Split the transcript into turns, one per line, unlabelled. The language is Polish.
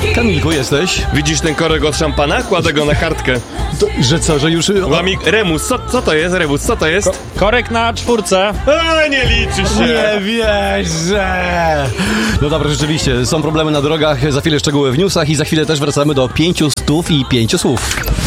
Kamilku, jesteś?
Widzisz ten korek od szampana? Kładę go na kartkę.
Że co, że już...
Łamik, remus, co to jest? Remus, co to jest?
Korek na 4.
Nie liczy się.
Nie wierzę! No dobra, rzeczywiście, są problemy na drogach, za chwilę szczegóły w newsach i za chwilę też wracamy do 500 i 5 słów.